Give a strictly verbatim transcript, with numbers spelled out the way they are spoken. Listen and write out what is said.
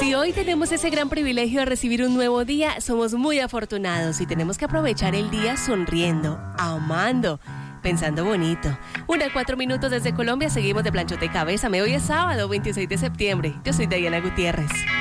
Si hoy tenemos ese gran privilegio de recibir un nuevo día, somos muy afortunados y tenemos que aprovechar el día sonriendo, amando, pensando bonito. Una, cuatro minutos desde Colombia, seguimos de planchote cabeza. Hoy es sábado, veintiséis de septiembre. Yo soy Diana Gutiérrez.